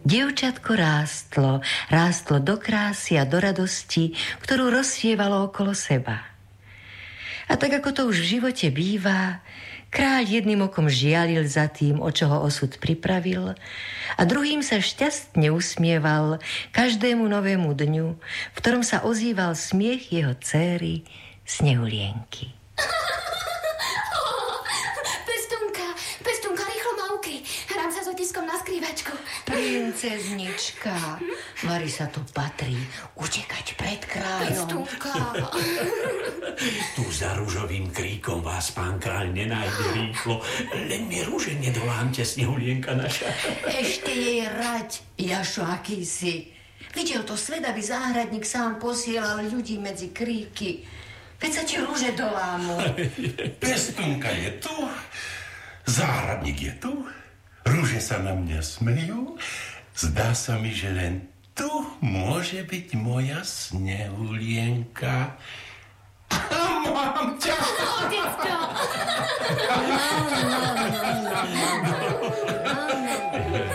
Dievčatko rástlo do krásy a do radosti, ktorú rozsievalo okolo seba. A tak ako to už v živote býva, kráľ jedným okom žialil za tým, o čo ho osud pripravil, a druhým sa šťastne usmieval každému novému dňu, v ktorom sa ozýval smiech jeho dcéry Snehulienky. Pestunka, rýchlo ma ukry. Hrám sa s otiskom na skrývačku. Princeznička, Mari sa to patrí utekať pred kráľom. Pestunka. Tu za ružovým kríkom vás pán kráľ nenájde rýchlo. Len mi rúže nedolámte, Snehulienka naša. Ešte jej rať, Jašo, aký si. Videl to svet, aby záhradník sám posielal ľudí medzi kríky. Veď sa ti rúže dolámu. Pestunka je tu, záhradník je tu, rúže sa na mňa smejú. Zdá sa mi, že len tu môže byť moja Snehulienka. Mám ťa! Otecko!